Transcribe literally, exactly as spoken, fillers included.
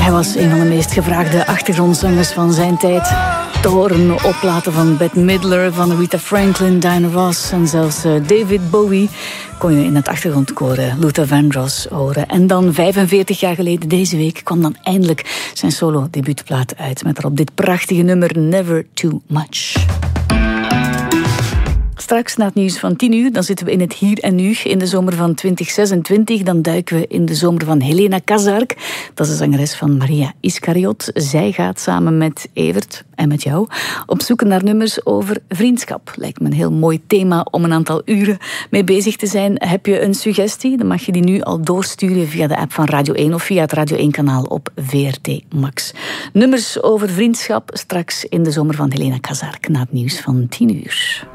Hij was een van de meest gevraagde achtergrondzangers van zijn tijd. Te horen op platen van Bette Midler, van Aretha Franklin, Diana Ross en zelfs David Bowie kon je in het achtergrondkoor Luther Vandross horen. En dan vijfenveertig jaar geleden deze week kwam dan eindelijk zijn solo-debuutplaat uit met daarop dit prachtige nummer Never Too Much. Straks na het nieuws van tien uur, dan zitten we in het hier en nu in de zomer van twintig zesentwintig. Dan duiken we in de zomer van Helena Kazark. Dat is de zangeres van Maria Iskariot. Zij gaat samen met Evert en met jou op zoek naar nummers over vriendschap. Lijkt me een heel mooi thema om een aantal uren mee bezig te zijn. Heb je een suggestie? Dan mag je die nu al doorsturen via de app van Radio één of via het Radio één kanaal op V R T Max. Nummers over vriendschap straks in de zomer van Helena Kazark na het nieuws van tien uur.